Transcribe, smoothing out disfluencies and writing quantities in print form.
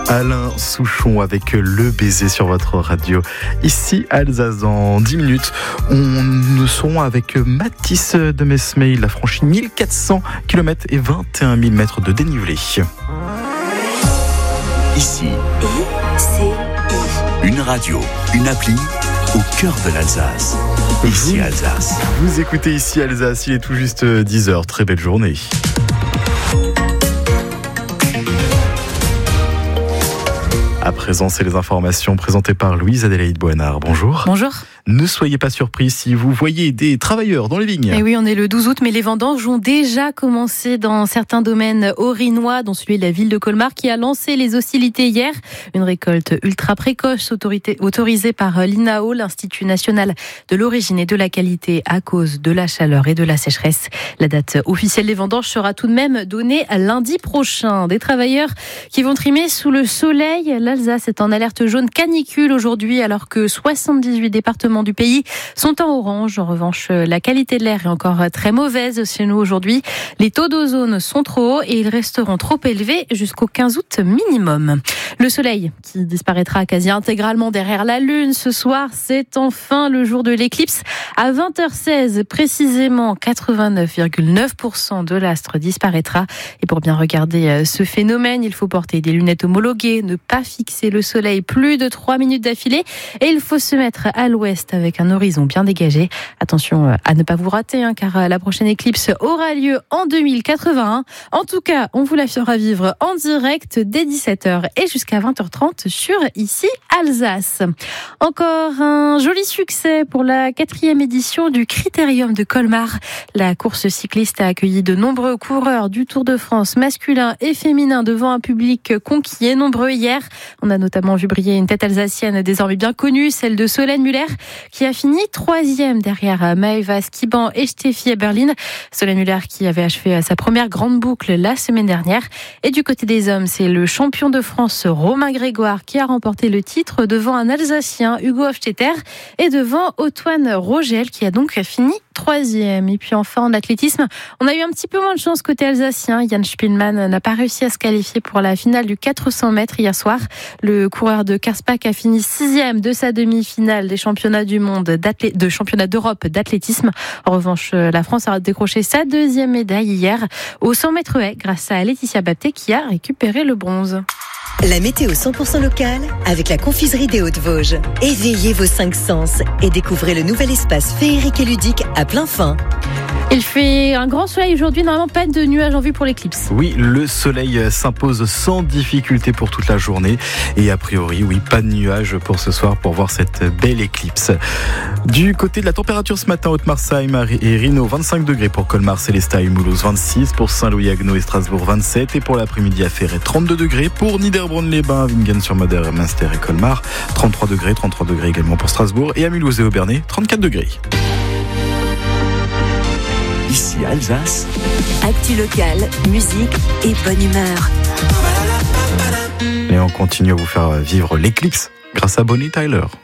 Alain Souchon avec Le Baiser sur votre radio. Ici, Alsace, dans 10 minutes, nous serons avec Mathis de Mesme. Il a franchi 1400 km et 21 000 mètres de dénivelé. Ici, une radio, une appli au cœur de l'Alsace. Ici, Alsace. Vous écoutez Ici, Alsace, il est tout juste 10h. Très belle journée. À présent, c'est les informations présentées par Louise Adélaïde Boinard. Bonjour. Bonjour. Ne soyez pas surpris si vous voyez des travailleurs dans les vignes. Et oui, on est le 12 août, mais les vendanges ont déjà commencé dans certains domaines haut-rhinois, dont celui de la ville de Colmar, qui a lancé les hostilités hier. Une récolte ultra précoce autorisée par l'INAO, l'Institut national de l'origine et de la qualité, à cause de la chaleur et de la sécheresse. La date officielle des vendanges sera tout de même donnée lundi prochain. Des travailleurs qui vont trimer sous le soleil. L'Alsace est en alerte jaune canicule aujourd'hui, alors que 78 départements du pays sont en orange. En revanche, la qualité de l'air est encore très mauvaise chez nous aujourd'hui. Les taux d'ozone sont trop hauts et ils resteront trop élevés jusqu'au 15 août minimum. Le soleil qui disparaîtra quasi intégralement derrière la lune ce soir, c'est enfin le jour de l'éclipse. À 20h16, précisément, 89,9% de l'astre disparaîtra. Et pour bien regarder ce phénomène, il faut porter des lunettes homologuées, ne pas fixer le soleil plus de 3 minutes d'affilée et il faut se mettre à l'ouest avec un horizon bien dégagé. Attention à ne pas vous rater, car la prochaine éclipse aura lieu en 2081. En tout cas, on vous la fera vivre en direct dès 17h et jusqu'à 20h30 sur Ici Alsace. Encore un joli succès pour la 4e édition du Critérium de Colmar. La course cycliste a accueilli de nombreux coureurs du Tour de France masculin et féminin devant un public conquis et nombreux hier. On a notamment vu briller une tête alsacienne désormais bien connue, celle de Solène Müller, qui a fini 3e derrière Maëva Skiban et Steffi Eberlin. Solène Müller qui avait achevé sa première grande boucle la semaine dernière. Et du côté des hommes, c'est le champion de France Romain Grégoire qui a remporté le titre devant un Alsacien, Hugo Hofstetter, et devant Antoine Rogel qui a donc fini 3e. Et puis enfin en athlétisme, on a eu un petit peu moins de chance côté alsacien. Jan Spielmann n'a pas réussi à se qualifier pour la finale du 400 mètres hier soir. Le coureur de Karlsbach a fini 6e de sa demi-finale des championnats du monde de championnat d'Europe d'athlétisme. En revanche, la France a décroché sa 2e médaille hier au 100 mètres haies grâce à Laetitia Bapté qui a récupéré le bronze. La météo 100% locale avec la confiserie des Hauts-de-Vosges. Éveillez vos 5 sens et découvrez le nouvel espace féerique et ludique à plein fin. Il fait un grand soleil aujourd'hui, normalement pas de nuages en vue pour l'éclipse. Oui, le soleil s'impose sans difficulté pour toute la journée. Et a priori, oui, pas de nuages pour ce soir pour voir cette belle éclipse. Du côté de la température ce matin, Haute-Marsheim et Rhino, 25 degrés pour Colmar, Célestat et Mulhouse, 26 pour Saint-Louis, Haguenau et Strasbourg, 27. Et pour l'après-midi à Ferré, 32 degrés pour Niederbronn-les-Bains, Wingen-sur-Moder, Münster et Colmar, 33 degrés également pour Strasbourg. Et à Mulhouse et Obernai, 34 degrés. Ici Alsace. Actu local, musique et bonne humeur. Et on continue à vous faire vivre l'éclipse grâce à Bonnie Tyler.